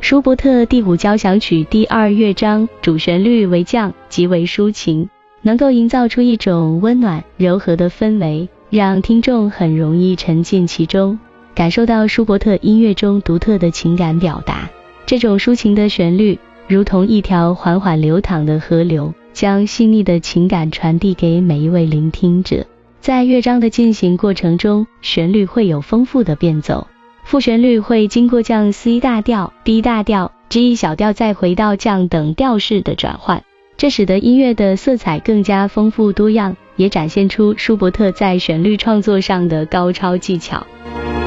舒伯特第5交响曲第2乐章主旋律为降，极为抒情，能够营造出一种温暖柔和的氛围，让听众很容易沉浸其中，感受到舒伯特音乐中独特的情感表达。这种抒情的旋律如同一条缓缓流淌的河流，将细腻的情感传递给每一位聆听者。在乐章的进行过程中，旋律会有丰富的变奏，副旋律会经过降 C 大调、D 大调、G 小调再回到降等调式的转换，这使得音乐的色彩更加丰富多样，也展现出舒伯特在旋律创作上的高超技巧。